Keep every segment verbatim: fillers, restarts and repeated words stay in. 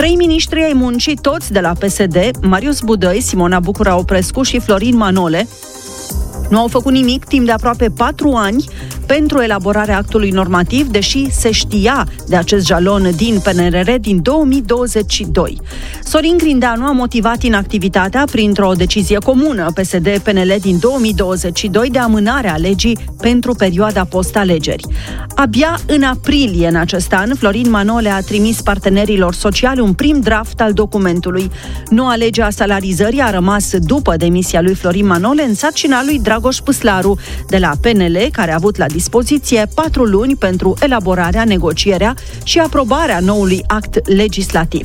Trei miniștri ai muncii, toți de la P S D, Marius Budăi, Simona Bucura-Oprescu și Florin Manole, nu au făcut nimic timp de aproape patru ani pentru elaborarea actului normativ, deși se știa de acest jalon din P N R R din două mii douăzeci și doi. Sorin Grindeanu a motivat inactivitatea printr-o decizie comună P S D P N L din două mii douăzeci și doi de amânarea legii pentru perioada post-alegeri. Abia în aprilie în acest an, Florin Manole a trimis partenerilor sociali un prim draft al documentului. Noua lege a salarizării a rămas după demisia lui Florin Manole în sarcina lui Dragoș Păslaru de la P N L, care a avut la dispoziție patru luni pentru elaborarea, negocierea și aprobarea noului act legislativ.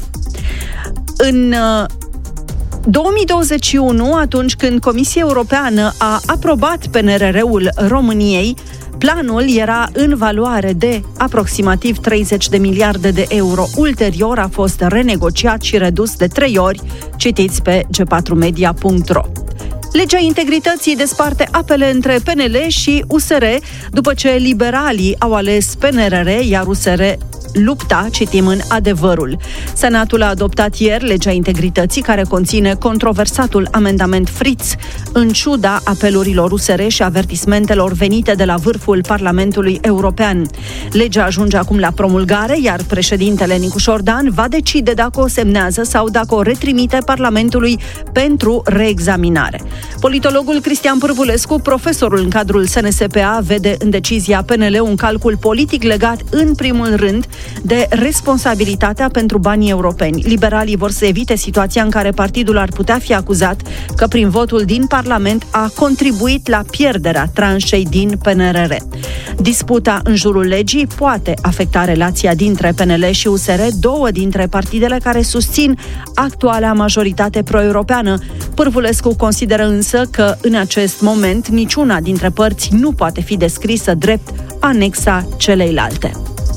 În două mii douăzeci și unu, atunci când Comisia Europeană a aprobat P N R R-ul României, planul era în valoare de aproximativ treizeci de miliarde de euro. Ulterior a fost renegociat și redus de trei ori. Citiți pe g patru media punct ro. Legea integrității desparte apele între P N L și U S R după ce liberalii au ales P N R R, iar U S R lupta, citim în Adevărul. Senatul a adoptat ieri legea integrității, care conține controversatul amendament Fritz, în ciuda apelurilor U S R și avertismentelor venite de la vârful Parlamentului European. Legea ajunge acum la promulgare, iar președintele Nicușor Dan va decide dacă o semnează sau dacă o retrimite Parlamentului pentru reexaminare. Politologul Cristian Pârvulescu, profesorul în cadrul S N S P A, vede în decizia P N L un calcul politic legat în primul rând de responsabilitatea pentru banii europeni. Liberalii vor să evite situația în care partidul ar putea fi acuzat că prin votul din Parlament a contribuit la pierderea tranșei din P N R R. Disputa în jurul legii poate afecta relația dintre P N L și U S R, două dintre partidele care susțin actuala majoritate pro-europeană. Pârvulescu consideră însă că în acest moment niciuna dintre părți nu poate fi descrisă drept anexa celeilalte.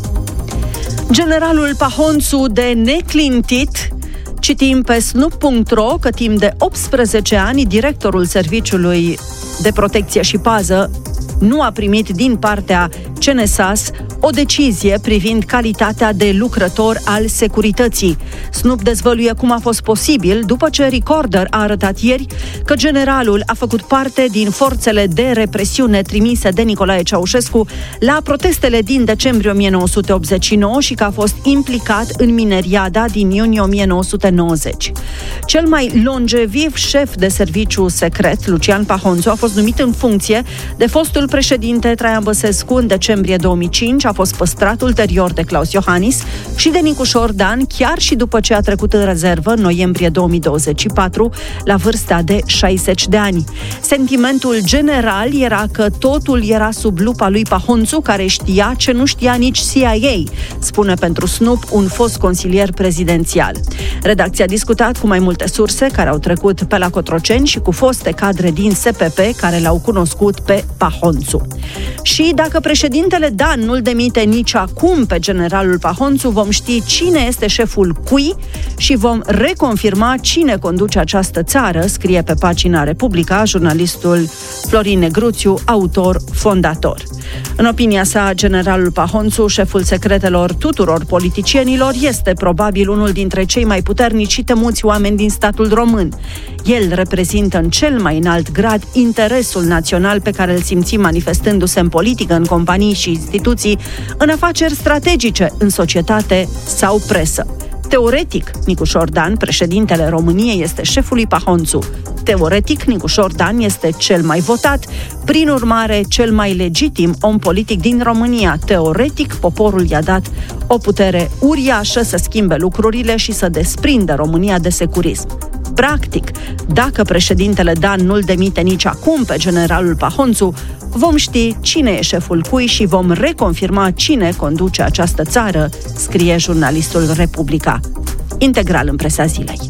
Generalul Pahonțu de neclintit, citim pe snoop punct ro că timp de optsprezece ani directorul Serviciului de Protecție și Pază nu a primit din partea C N S A S o decizie privind calitatea de lucrător al securității. Snoop dezvăluie cum a fost posibil după ce Recorder a arătat ieri că generalul a făcut parte din forțele de represiune trimise de Nicolae Ceaușescu la protestele din decembrie o mie nouă sute optzeci și nouă și că a fost implicat în mineriada din iunie o mie nouă sute nouăzeci. Cel mai longeviv șef de serviciu secret, Lucian Pahonțu, a fost numit în funcție de fostul președinte Traian Băsescu în decembrie două mii cinci, a fost păstrat ulterior de Claus Iohannis și de Nicușor Dan, chiar și după ce a trecut în rezervă în noiembrie două mii douăzeci și patru, la vârsta de șaizeci de ani. Sentimentul general era că totul era sub lupa lui Pahonțu, care știa ce nu știa nici C I A, spune pentru Snoop un fost consilier prezidențial. Redacția a discutat cu mai multe surse care au trecut pe la Cotroceni și cu foste cadre din S P P care l-au cunoscut pe Pahonțu. Și dacă președintele Dan nu-l demite nici acum pe generalul Pahonțu, vom ști cine este șeful cui și vom reconfirma cine conduce această țară, scrie pe pagina Republica jurnalistul Florin Negruțiu, autor fondator. În opinia sa, generalul Pahonțu, șeful secretelor tuturor politicienilor, este probabil unul dintre cei mai puternici și temuți oameni din statul român. El reprezintă în cel mai înalt grad interesul național pe care îl simțim manifestându-se în politică, în companii și instituții, în afaceri strategice, în societate sau presă. Teoretic, Nicușor Dan, președintele României, este șeful lui Pahonțu. Teoretic, Nicușor Dan este cel mai votat, prin urmare, cel mai legitim om politic din România. Teoretic, poporul i-a dat o putere uriașă să schimbe lucrurile și să desprindă România de securism. Practic, dacă președintele Dan nu-l demite nici acum pe generalul Pahonțu, vom ști cine e șeful cui și vom reconfirma cine conduce această țară, scrie jurnalistul Republica. Integral în presa zilei.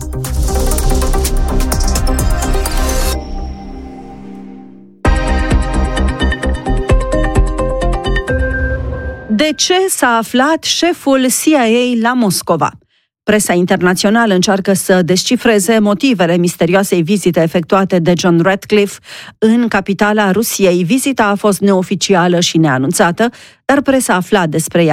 De ce s-a aflat șeful C I A la Moscova? Presa internațională încearcă să descifreze motivele misterioasei vizite efectuate de John Ratcliffe în capitala Rusiei. Vizita a fost neoficială și neanunțată, dar presa a aflat despre ea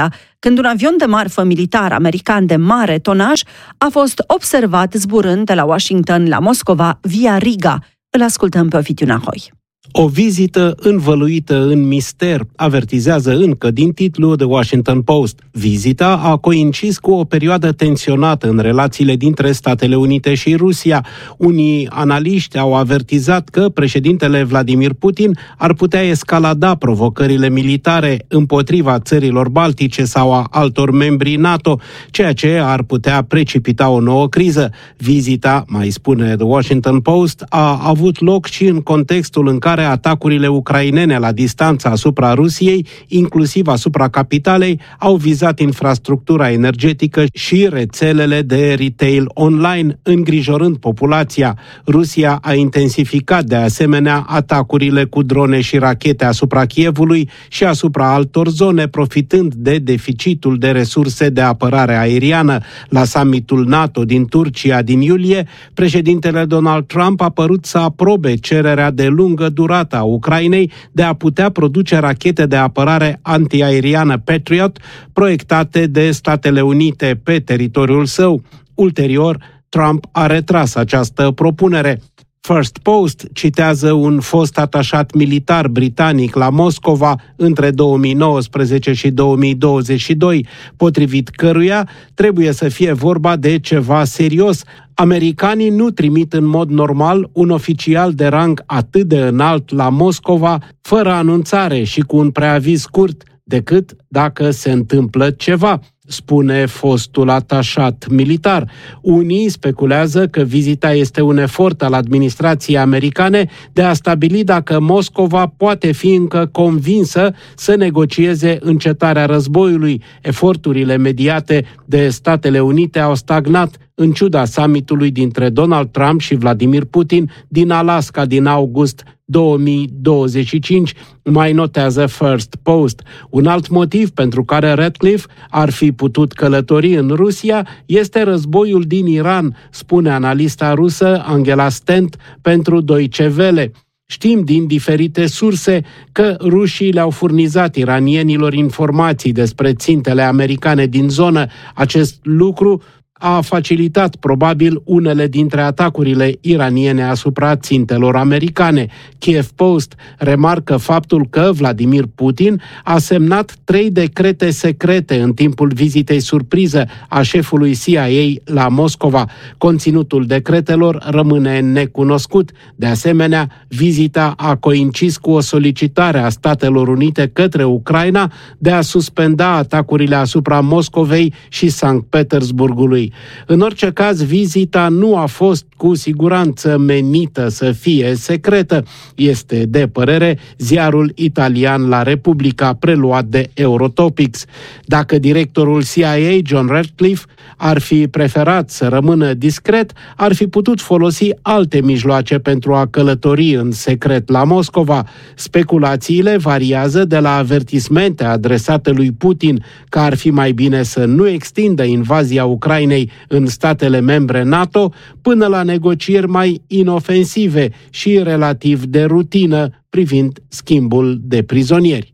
când un avion de marfă militar american de mare tonaj a fost observat zburând de la Washington la Moscova via Riga. Îl ascultăm pe Ovidiu Nahoi. O vizită învăluită în mister, avertizează încă din titlu The Washington Post. Vizita a coincis cu o perioadă tensionată în relațiile dintre Statele Unite și Rusia. Unii analiști au avertizat că președintele Vladimir Putin ar putea escalada provocările militare împotriva țărilor baltice sau a altor membri NATO, ceea ce ar putea precipita o nouă criză. Vizita, mai spune The Washington Post, a avut loc și în contextul în care atacurile ucrainene la distanță asupra Rusiei, inclusiv asupra capitalei, au vizat infrastructura energetică și rețelele de retail online, îngrijorând populația. Rusia a intensificat de asemenea atacurile cu drone și rachete asupra Kievului și asupra altor zone, profitând de deficitul de resurse de apărare aeriană. La summitul NATO din Turcia din iulie, președintele Donald Trump a părut să aprobe cererea de lungă durată a Ucrainei de a putea produce rachete de apărare antiaeriană Patriot proiectate de Statele Unite pe teritoriul său. Ulterior, Trump a retras această propunere. First Post citează un fost atașat militar britanic la Moscova între două mii nouăsprezece și două mii douăzeci și doi, potrivit căruia trebuie să fie vorba de ceva serios. Americanii nu trimit în mod normal un oficial de rang atât de înalt la Moscova fără anunțare și cu un preaviz scurt, decât dacă se întâmplă ceva, spune fostul atașat militar. Unii speculează că vizita este un efort al administrației americane de a stabili dacă Moscova poate fi încă convinsă să negocieze încetarea războiului. Eforturile mediate de Statele Unite au stagnat în ciuda summitului dintre Donald Trump și Vladimir Putin din Alaska din august două mii douăzeci și cinci, mai notează First Post. Un alt motiv pentru care Ratcliffe ar fi putut călători în Rusia este războiul din Iran, spune analista rusă Angela Stent pentru Deutsche Welle. Știm din diferite surse că rușii le-au furnizat iranienilor informații despre țintele americane din zonă. Acest lucru a facilitat probabil unele dintre atacurile iraniene asupra țintelor americane. Kiev Post remarcă faptul că Vladimir Putin a semnat trei decrete secrete în timpul vizitei surpriză a șefului C I A la Moscova. Conținutul decretelor rămâne necunoscut. De asemenea, vizita a coincis cu o solicitare a Statelor Unite către Ucraina de a suspenda atacurile asupra Moscovei și Sankt Petersburgului. În orice caz, vizita nu a fost cu siguranță menită să fie secretă. Este de părere ziarul italian La Repubblica, preluat de Eurotopics. Dacă directorul C I A, John Ratcliffe, ar fi preferat să rămână discret, ar fi putut folosi alte mijloace pentru a călători în secret la Moscova. Speculațiile variază de la avertismente adresate lui Putin că ar fi mai bine să nu extindă invazia Ucrainei în statele membre NATO, până la negocieri mai inofensive și relativ de rutină privind schimbul de prizonieri.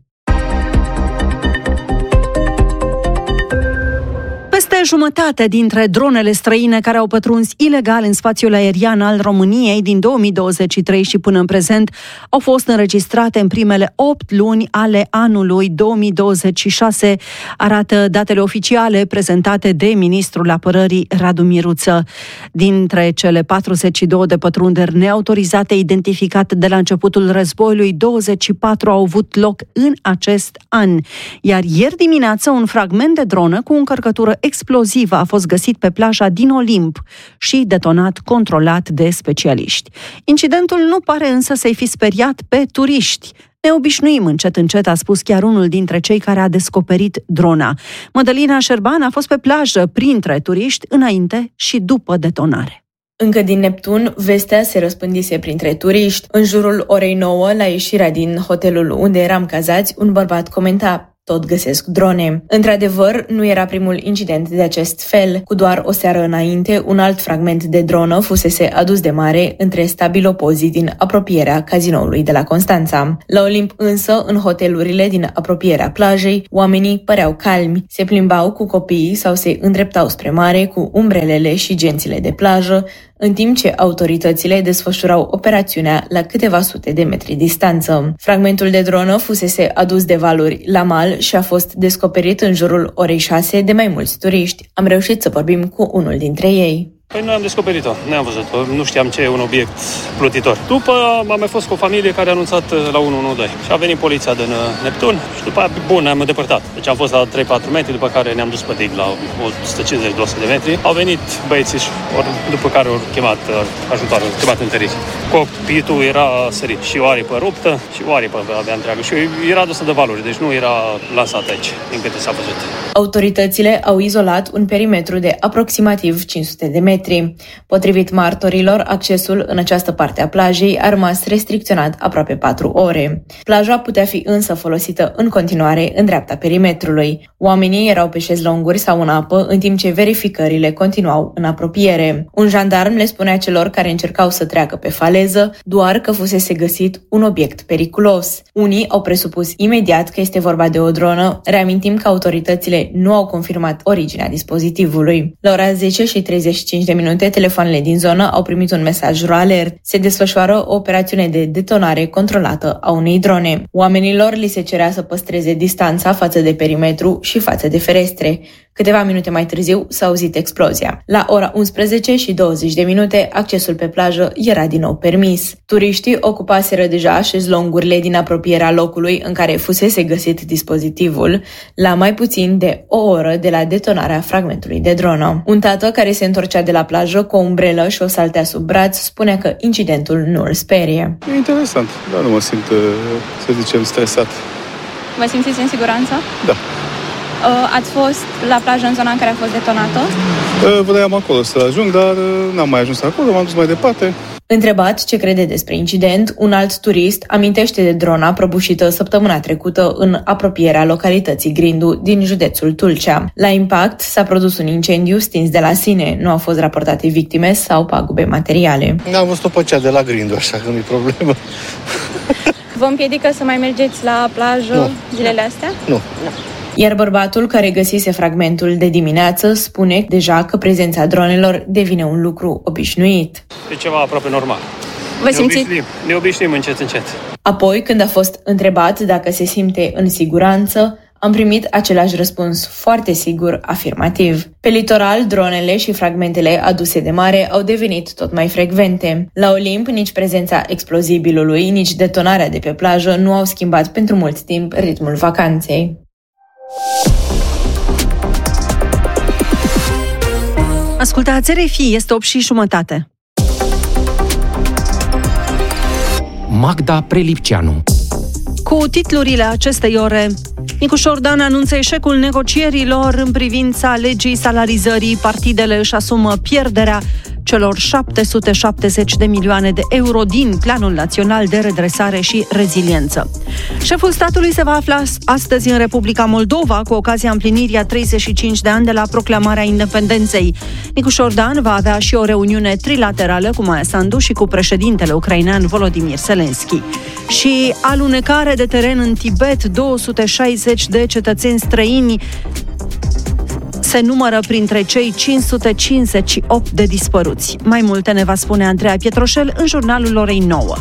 Peste jumătate dintre dronele străine care au pătruns ilegal în spațiul aerian al României din două mii douăzeci și trei și până în prezent au fost înregistrate în primele opt luni ale anului două mii douăzeci și șase, arată datele oficiale prezentate de Ministrul Apărării Radu Miruță. Dintre cele patruzeci și două de pătrunderi neautorizate identificate de la începutul războiului, douăzeci și patru au avut loc în acest an, iar ieri dimineață un fragment de dronă cu încărcătură explozivă a fost găsit pe plaja din Olimp și detonat controlat de specialiști. Incidentul nu pare însă să-i fi speriat pe turiști. Ne obișnuim încet încet, a spus chiar unul dintre cei care a descoperit drona. Mădălina Șerban a fost pe plajă printre turiști înainte și după detonare. Încă din Neptun, vestea se răspândise printre turiști. În jurul orei nouă, la ieșirea din hotelul unde eram cazați, un bărbat comenta: tot găsesc drone. Într-adevăr, nu era primul incident de acest fel. Cu doar o seară înainte, un alt fragment de dronă fusese adus de mare între stabilopozii din apropierea cazinoului de la Constanța. La Olimp însă, în hotelurile din apropierea plajei, oamenii păreau calmi, se plimbau cu copiii sau se îndreptau spre mare cu umbrelele și gențile de plajă, în timp ce autoritățile desfășurau operațiunea la câteva sute de metri distanță. Fragmentul de dronă fusese adus de valuri la mal și a fost descoperit în jurul orei șase de mai mulți turiști. Am reușit să vorbim cu unul dintre ei. Păi noi am descoperit-o, ne-am văzut-o, nu știam ce e un obiect plutitor. După am mai fost cu o familie care a anunțat la unu unu doi și a venit poliția din Neptun și după aia, bun, ne-am îndepărtat. Deci am fost la trei patru metri, după care ne-am dus pe dig la o sută cincizeci două sute de metri. Au venit băieții și or, după care au chemat ajutorul, au chemat întăriți. Cockpitul era sărit și o aripă ruptă și o aripă avea întreagă și era dusă de valuri, deci nu era lansat aici, din câte s-a văzut. Autoritățile au izolat un perimetru de aproximativ cinci sute de metri. Potrivit martorilor, accesul în această parte a plajei a rămas restricționat aproape patru ore. Plaja putea fi însă folosită în continuare în dreapta perimetrului. Oamenii erau pe șezlonguri sau în apă, în timp ce verificările continuau în apropiere. Un jandarm le spunea celor care încercau să treacă pe faleză doar că fusese găsit un obiect periculos. Unii au presupus imediat că este vorba de o dronă, reamintim că autoritățile nu au confirmat originea dispozitivului. La ora zece și treizeci și cinci de minute, telefoanele din zonă au primit un mesaj alert. Se desfășoară o operațiune de detonare controlată a unei drone. Oamenilor li se cerea să păstreze distanța față de perimetru și față de ferestre. Câteva minute mai târziu s-a auzit explozia. La ora unsprezece și douăzeci de minute, accesul pe plajă era din nou permis. Turiștii ocupaseră deja șezlongurile din apropierea locului în care fusese găsit dispozitivul, la mai puțin de o oră de la detonarea fragmentului de dronă. Un tată care se întorcea de la plajă cu o umbrelă și o saltea sub braț spunea că incidentul nu îl sperie. E interesant, dar nu mă simt, să zicem, stresat. Vă simțiți în siguranță? Da. Ați fost la plajă în zona în care a fost detonată? Vreau acolo să ajung, dar n-am mai ajuns acolo, m-am dus mai departe. Întrebat ce crede despre incident, un alt turist amintește de drona prăbușită săptămâna trecută în apropierea localității Grindu din județul Tulcea. La impact s-a produs un incendiu stins de la sine. Nu au fost raportate victime sau pagube materiale. Am văzut-o pe cea de la Grindu, așa că nu-i problemă. Vă împiedică să mai mergeți la plajă nu. zilele astea? Nu. nu. Iar bărbatul care găsise fragmentul de dimineață spune deja că prezența dronelor devine un lucru obișnuit. E ceva aproape normal. Vă simțiți? Ne obișnuim, ne obișnuim încet, încet. Apoi, când a fost întrebat dacă se simte în siguranță, am primit același răspuns foarte sigur, afirmativ. Pe litoral, dronele și fragmentele aduse de mare au devenit tot mai frecvente. La Olimp, nici prezența explozibilului, nici detonarea de pe plajă nu au schimbat pentru mult timp ritmul vacanței. Ascultați R F I, este opt și jumătate. Magda Prelipceanu. Cu titlurile acestei ore, Nicu Șordan anunță eșecul negocierilor în privința legii salarizării. Partidele își asumă pierderea celor șapte sute șaptezeci de milioane de euro din Planul Național de Redresare și Reziliență. Șeful statului se va afla astăzi în Republica Moldova cu ocazia împlinirii a treizeci și cinci de ani de la proclamarea independenței. Nicu Șordan va avea și o reuniune trilaterală cu Maia Sandu și cu președintele ucrainean Volodymyr Zelensky. Și alunecare de teren în Tibet, două sute șaizeci de cetățeni străini se numără printre cei cinci sute cincizeci și opt de dispăruți. Mai multe ne va spune Andreea Pietroșel în jurnalul orei nouă.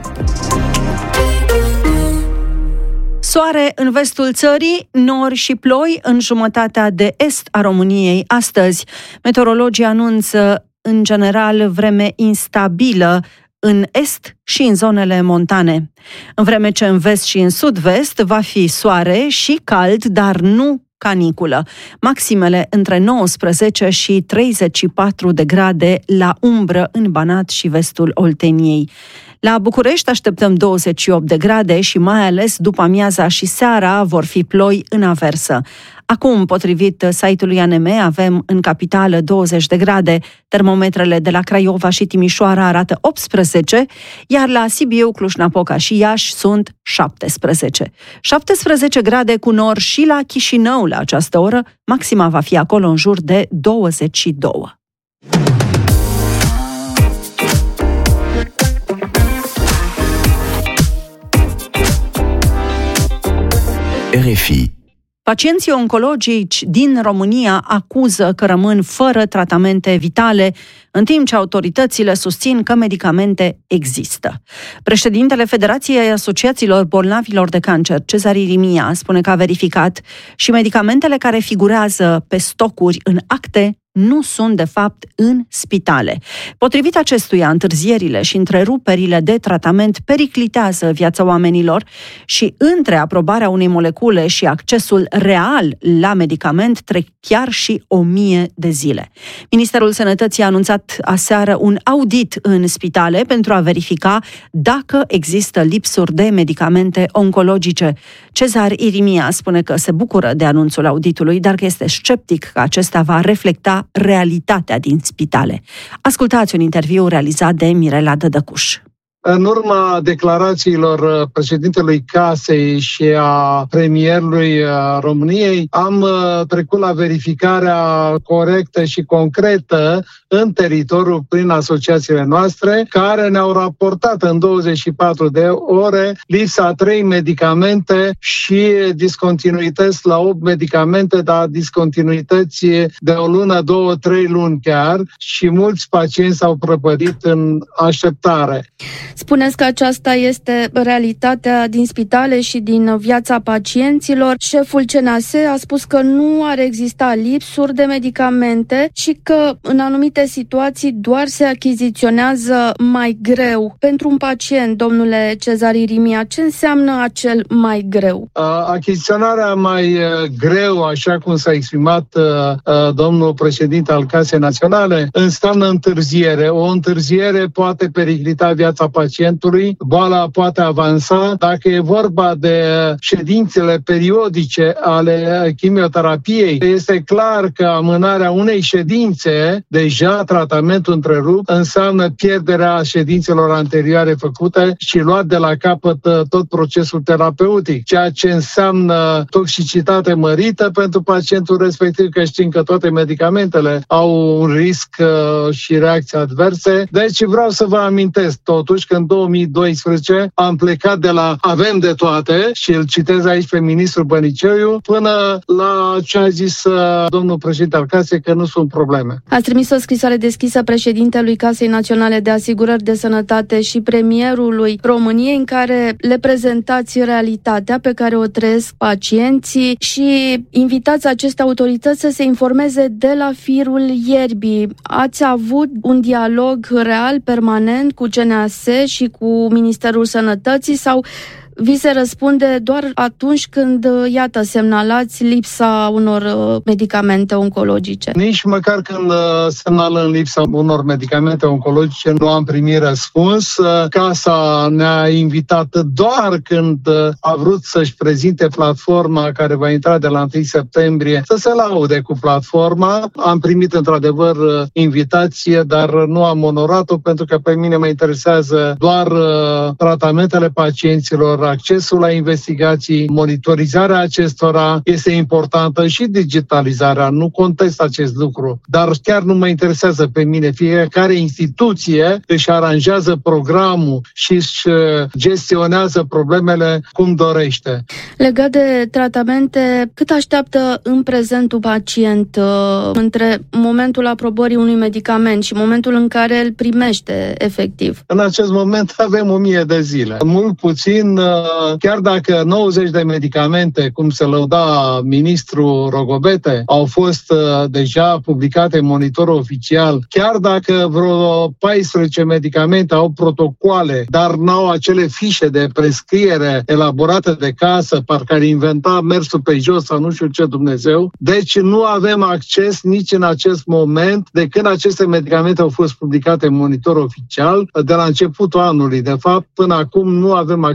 Soare în vestul țării, nori și ploi în jumătatea de est a României astăzi. Meteorologii anunță în general vreme instabilă în est și în zonele montane. În vreme ce în vest și în sud-vest va fi soare și cald, dar nu caniculă. Maximele între nouăsprezece și treizeci și patru de grade la umbră în Banat și vestul Olteniei. La București așteptăm douăzeci și opt de grade și mai ales după amiaza și seara vor fi ploi în aversă. Acum, potrivit site-ului A N M, avem în capitală douăzeci de grade, termometrele de la Craiova și Timișoara arată optsprezece, iar la Sibiu, Cluj-Napoca și Iași sunt șaptesprezece. șaptesprezece grade cu nor și la Chișinău la această oră, maxima va fi acolo în jur de douăzeci și doi. R F I. Pacienții oncologici din România acuză că rămân fără tratamente vitale, în timp ce autoritățile susțin că medicamente există. Președintele Federației Asociațiilor Bolnavilor de Cancer, Cezar Irimia, spune că a verificat și medicamentele care figurează pe stocuri în acte nu sunt, de fapt, în spitale. Potrivit acestuia, întârzierile și întreruperile de tratament periclitează viața oamenilor și între aprobarea unei molecule și accesul real la medicament trec chiar și o mie de zile. Ministerul Sănătății a anunțat aseară un audit în spitale pentru a verifica dacă există lipsuri de medicamente oncologice. Cezar Irimia spune că se bucură de anunțul auditului, dar că este sceptic că acesta va reflecta realitatea din spitale. Ascultați un interviu realizat de Mirela Dădăcuș. În urma declarațiilor președintelui Casei și a premierului României, am trecut la verificarea corectă și concretă în teritoriu prin asociațiile noastre, care ne-au raportat în douăzeci și patru de ore lipsa a trei medicamente și discontinuități la opt medicamente, dar discontinuități de o lună, două, trei luni chiar, și mulți pacienți s-au prăpădit în așteptare. Spuneți că aceasta este realitatea din spitale și din viața pacienților. Șeful C N A S a spus că nu ar exista lipsuri de medicamente și că în anumite situații doar se achiziționează mai greu. Pentru un pacient, domnule Cezar Irimia, ce înseamnă acel mai greu? Achiziționarea mai greu, așa cum s-a exprimat domnul președinte al Casei Naționale, înseamnă întârziere. O întârziere poate periclita viața pacientului. pacientului, boala poate avansa. Dacă e vorba de ședințele periodice ale chimioterapiei, este clar că amânarea unei ședințe, deja tratamentul întrerupt, înseamnă pierderea ședințelor anterioare făcute și luat de la capăt tot procesul terapeutic, ceea ce înseamnă toxicitate mărită pentru pacientul respectiv, că știm că toate medicamentele au un risc și reacții adverse. Deci vreau să vă amintesc totuși că în două mii doisprezece am plecat de la avem de toate, și îl citez aici pe ministrul Băniceu, până la ce a zis domnul președinte al Casei, că nu sunt probleme. Ați trimis o scrisoare deschisă președintelui Casei Naționale de Asigurări de Sănătate și premierului României, în care le prezentați realitatea pe care o trăiesc pacienții și invitați aceste autorități să se informeze de la firul ierbii. Ați avut un dialog real, permanent cu C N A S și cu Ministerul Sănătății sau vi se răspunde doar atunci când, iată, semnalați lipsa unor medicamente oncologice? Nici măcar când semnalăm lipsa unor medicamente oncologice nu am primit răspuns. Casa ne-a invitat doar când a vrut să-și prezinte platforma care va intra de la întâi septembrie, să se laude cu platforma. Am primit într-adevăr invitație, dar nu am onorat-o pentru că pe mine mă interesează doar tratamentele pacienților, accesul la investigații, monitorizarea acestora este importantă și digitalizarea, nu contest acest lucru, dar chiar nu mă interesează pe mine. Fiecare instituție își aranjează programul și își gestionează problemele cum dorește. Legat de tratamente, cât așteaptă în prezent un pacient uh, între momentul aprobării unui medicament și momentul în care îl primește efectiv? În acest moment avem o mie de zile. Mult puțin, chiar dacă nouăzeci de medicamente, cum se lăuda ministrul Rogobete, au fost deja publicate în monitorul oficial, chiar dacă vreo paisprezece medicamente au protocoale, dar n-au acele fișe de prescriere elaborate de casă, parcă ar inventa mersul pe jos sau nu știu ce Dumnezeu, deci nu avem acces nici în acest moment, de când aceste medicamente au fost publicate în monitorul oficial, de la începutul anului. De fapt, până acum nu avem acces la aceste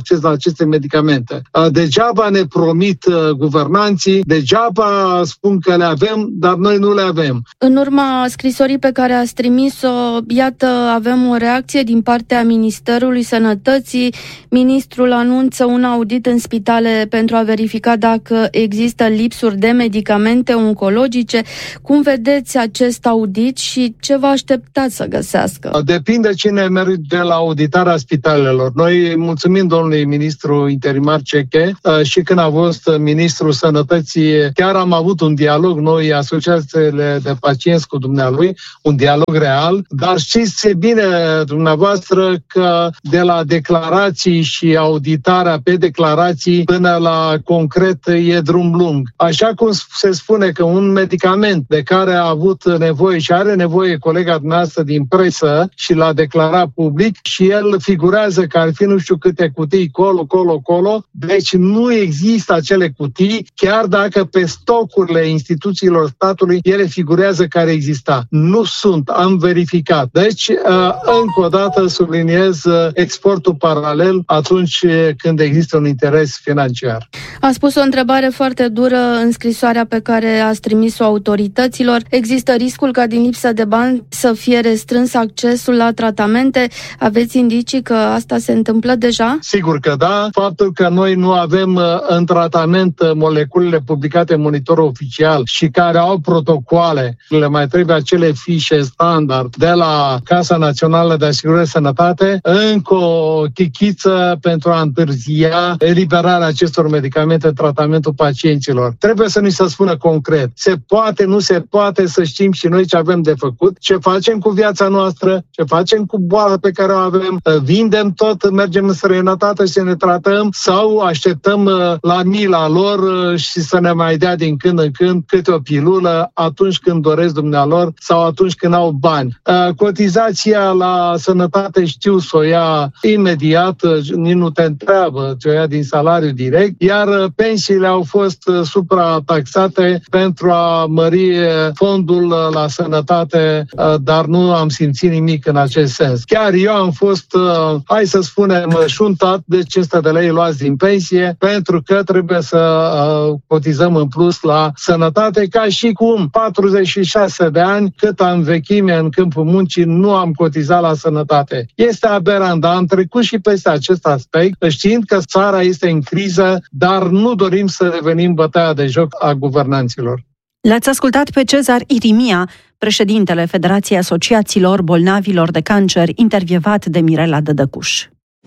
aceste medicamente. Degeaba ne promit guvernanții, degeaba spun că le avem, dar noi nu le avem. În urma scrisorii pe care ați trimis-o, iată, avem o reacție din partea Ministerului Sănătății. Ministrul anunță un audit în spitale pentru a verifica dacă există lipsuri de medicamente oncologice. Cum vedeți acest audit și ce vă așteptați să găsească? Depinde cine merge la auditarea spitalelor. Noi mulțumim domnului ministru interimar Ceche și când a fost ministrul Sănătății, chiar am avut un dialog, noi, asociațiile de pacienți cu dumnealui, un dialog real, dar știți bine dumneavoastră că de la declarații și auditarea pe declarații până la concret e drum lung. Așa cum se spune că un medicament de care a avut nevoie și are nevoie colega dumneavoastră din presă și l-a declarat public și el figurează că ar fi nu știu câte cutii colo, colo, colo, deci nu există acele cutii, chiar dacă pe stocurile instituțiilor statului ele figurează care exista. Nu sunt, am verificat. Deci, încă o dată subliniez exportul paralel atunci când există un interes financiar. A spus o întrebare foarte dură în scrisoarea pe care ați trimis-o autorităților. Există riscul ca din lipsă de bani să fie restrâns accesul la tratamente? Aveți indicii că asta se întâmplă deja? Sigur că da. Faptul că noi nu avem în tratament moleculele publicate în monitorul oficial și care au protocoale, le mai trebuie acele fișe standard de la Casa Națională de Asigurări Sănătate, încă o chichiță pentru a întârzia eliberarea acestor medicamente în tratamentul pacienților. Trebuie să ni se spună concret. Se poate, nu se poate, să știm și noi ce avem de făcut, ce facem cu viața noastră, ce facem cu boala pe care o avem, vindem tot, mergem în străinătate și ne tratăm sau așteptăm la mila lor și să ne mai dea din când în când câte o pilulă atunci când doresc dumnealor sau atunci când au bani. Cotizația la sănătate știu să o ia imediat, nici nu te întreabă, ce o ia din salariu direct, iar pensiile au fost suprataxate pentru a mări fondul la sănătate, dar nu am simțit nimic în acest sens. Chiar eu am fost, hai să spunem, șuntat de cinci sute de lei luați din pensie pentru că trebuie să cotizăm în plus la sănătate, ca și cum patruzeci și șase de ani, cât am vechime în câmpul muncii, nu am cotizat la sănătate. Este aberant, dar am trecut și peste acest aspect, știind că țara este în criză, dar nu dorim să devenim bătaia de joc a guvernanților. L-ați ascultat pe Cezar Irimia, președintele Federației Asociațiilor Bolnavilor de Cancer, intervievat de Mirela Dădăcuș.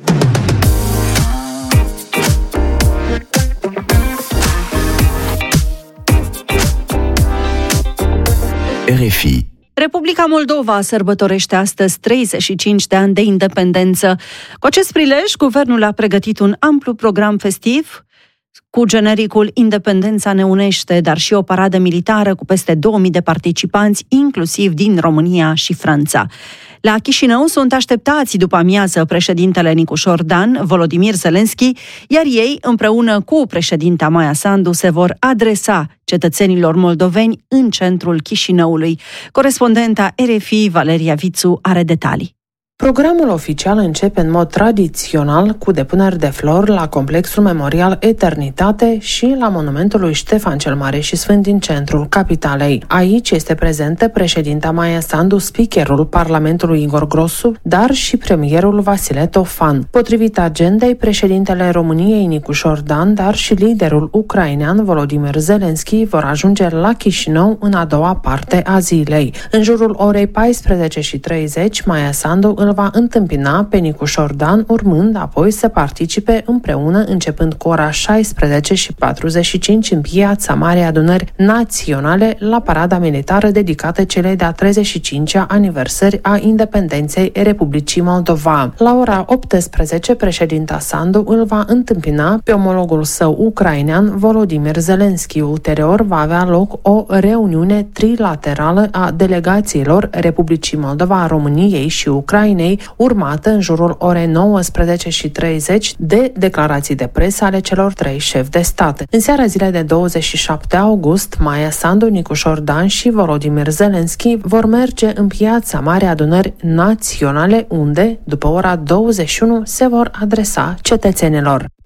R F I. Republica Moldova sărbătorește astăzi treizeci și cinci de ani de independență. Cu acest prilej, guvernul a pregătit un amplu program festiv cu genericul Independența ne unește, dar și o paradă militară cu peste două mii de participanți, inclusiv din România și Franța. La Chișinău sunt așteptați după amiază președintele Nicușor Dan, Volodimir Zelenski, iar ei, împreună cu președinta Maia Sandu, se vor adresa cetățenilor moldoveni în centrul Chișinăului. Corespondenta R F I, Valeria Vițu, are detalii. Programul oficial începe în mod tradițional cu depuneri de flori la complexul memorial Eternitate și la monumentul lui Ștefan cel Mare și Sfânt din centrul capitalei. Aici este prezentă președinta Maia Sandu, speakerul Parlamentului Igor Grosu, dar și premierul Vasile Tofan. Potrivit agendei, președintele României Nicușor Dan, dar și liderul ucrainean Volodymyr Zelensky vor ajunge la Chișinău în a doua parte a zilei. În jurul orei paisprezece și treizeci, Maia Sandu îl va întâmpina pe Nicușor Dan, urmând apoi să participe împreună începând cu ora șaisprezece și patruzeci și cinci în Piața Marei Adunări Naționale la parada militară dedicată celei de-a treizeci și cincea aniversări a independenței Republicii Moldova. La ora optsprezece, președinta Sandu îl va întâmpina pe omologul său ucrainean Volodymyr Zelensky. Ulterior va avea loc o reuniune trilaterală a delegațiilor Republicii Moldova, României și Ucrainei, urmată în jurul orei nouăsprezece și treizeci de declarații de presă ale celor trei șefi de stat. În seara zilei de douăzeci și șapte august, Maia Sandu, Nicușor Dan și Volodymyr Zelensky vor merge în Piața Marei Adunări Naționale, unde, după ora douăzeci și unu, se vor adresa cetățenilor.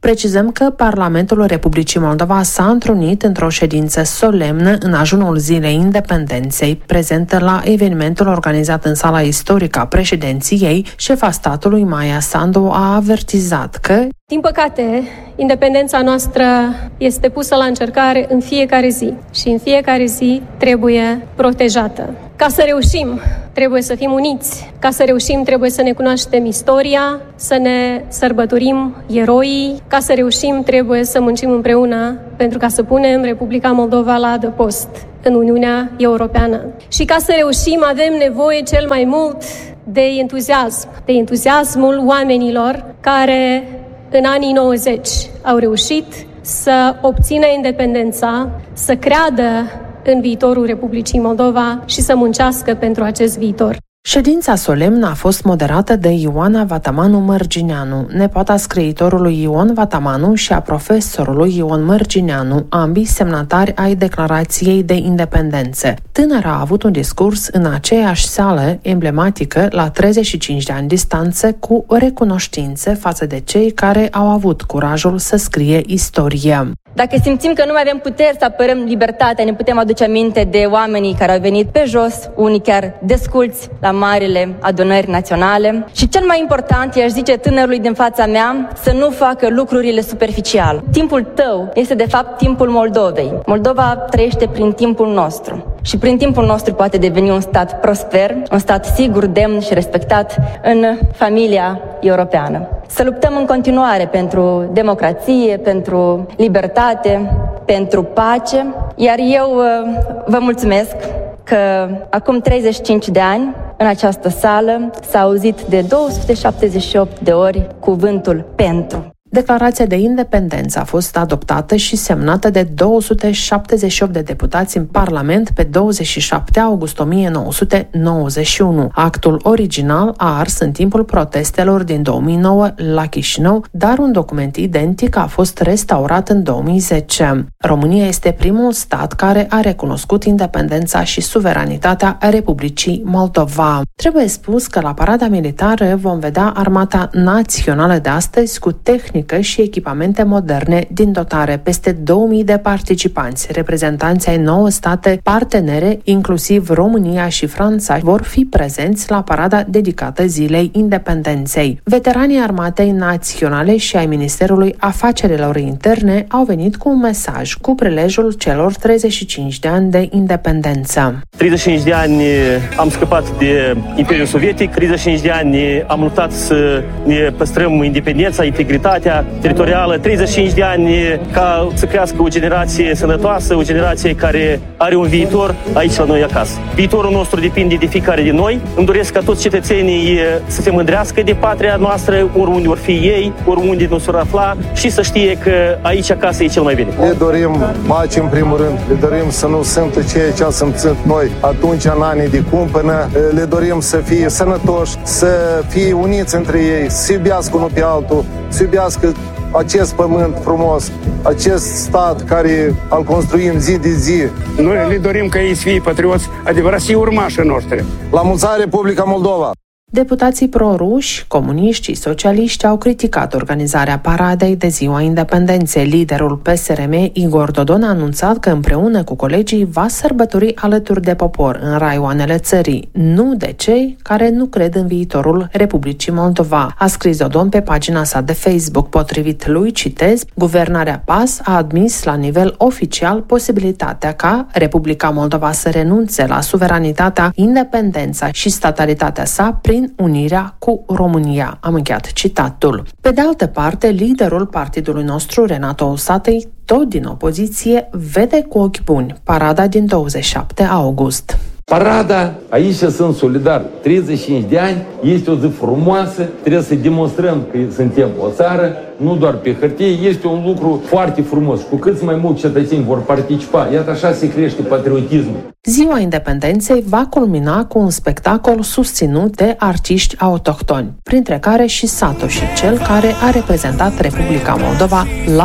Precizăm că Parlamentul Republicii Moldova s-a întrunit într-o ședință solemnă în ajunul Zilei Independenței. Prezentă la evenimentul organizat în sala istorică a președinției, șefa statului Maia Sandu a avertizat că din păcate, independența noastră este pusă la încercare în fiecare zi și în fiecare zi trebuie protejată. Ca să reușim, trebuie să fim uniți. Ca să reușim, trebuie să ne cunoaștem istoria, să ne sărbătorim eroii. Ca să reușim, trebuie să muncim împreună pentru ca să punem Republica Moldova la adăpost în Uniunea Europeană. Și ca să reușim, avem nevoie cel mai mult de entuziasm, de entuziasmul oamenilor care în anii nouăzeci au reușit să obțină independența, să creadă în viitorul Republicii Moldova și să muncească pentru acest viitor. Ședința solemnă a fost moderată de Ioana Vatamanu Mărgineanu, nepoata scriitorului Ion Vatamanu și a profesorului Ion Mărgineanu, ambii semnatari ai Declarației de Independență. Tânăra a avut un discurs în aceeași sală emblematică la treizeci și cinci de ani distanță, cu recunoștințe față de cei care au avut curajul să scrie istorie. Dacă simțim că nu mai avem puteri să apărăm libertatea, ne putem aduce aminte de oamenii care au venit pe jos, unii chiar desculți la marile adunări naționale. Și cel mai important, i-aș zice tânărului din fața mea, să nu facă lucrurile superficial. Timpul tău este de fapt timpul Moldovei. Moldova trăiește prin timpul nostru. Și prin timpul nostru poate deveni un stat prosper, un stat sigur, demn și respectat în familia europeană. Să luptăm în continuare pentru democrație, pentru libertate, pentru pace, iar eu vă mulțumesc că acum treizeci și cinci de ani, în această sală, s-a auzit de două sute șaptezeci și opt de ori cuvântul pentru. Declarația de independență a fost adoptată și semnată de două sute șaptezeci și opt de deputați în Parlament pe douăzeci și șapte august o mie nouă sute nouăzeci și unu. Actul original a ars în timpul protestelor din două mii nouă la Chișinău, dar un document identic a fost restaurat în două mii zece. România este primul stat care a recunoscut independența și suveranitatea Republicii Moldova. Trebuie spus că la parada militară vom vedea Armata Națională de astăzi cu tehnică și echipamente moderne din dotare. Peste două mii de participanți, reprezentanți ai nouă state partenere, inclusiv România și Franța, vor fi prezenți la parada dedicată Zilei Independenței. Veteranii Armatei Naționale și ai Ministerului Afacerilor Interne au venit cu un mesaj cu prilejul celor treizeci și cinci de ani de independență. treizeci și cinci de ani am scăpat de Imperiul Sovietic, treizeci și cinci de ani am luptat să ne păstrăm independența, integritatea teritorială, treizeci și cinci de ani ca să crească o generație sănătoasă, o generație care are un viitor aici la noi acasă. Viitorul nostru depinde de fiecare din noi. Îmi doresc ca toți cetățenii să se mândrească de patria noastră, oriunde vor fi ei, oriunde nu s-or afla, și să știe că aici acasă e cel mai bine. Le dorim pace în primul rând, le dorim să nu simtă ceea ce am simțit noi atunci în anii de cumpănă, le dorim să fie sănătoși, să fie uniți între ei, să iubească unul pe altul, să iubească acest pământ frumos, acest stat care îl construim zi de zi. Noi le dorim ca ei să fie patrioți, adevărați urmașii noștri. La mulți ani, Republica Moldova! Deputații pro-ruși, comuniști și socialiști au criticat organizarea paradei de Ziua Independenței. Liderul P S R M, Igor Dodon, a anunțat că împreună cu colegii va sărbători alături de popor în raioanele țării, nu de cei care nu cred în viitorul Republicii Moldova, a scris Dodon pe pagina sa de Facebook. Potrivit lui, citez, guvernarea P A S a admis la nivel oficial posibilitatea ca Republica Moldova să renunțe la suveranitatea, independența și statalitatea sa prin unirea cu România. Am încheiat citatul. Pe de altă parte, liderul partidului nostru, Renato Usatăi, tot din opoziție, vede cu ochi buni parada din douăzeci și șapte august. Parada, aici sunt solidar. treizeci și cinci de ani, este o zi frumoasă, trebuie să demonstrăm că suntem o țară, nu doar pe hârtie, este un lucru foarte frumos. Cu cât mai mulți cetățeni vor participa, iată așa se crește patriotismul. Ziua Independenței va culmina cu un spectacol susținut de artiști autohtoni, printre care și Satoshi, cel care a reprezentat Republica Moldova la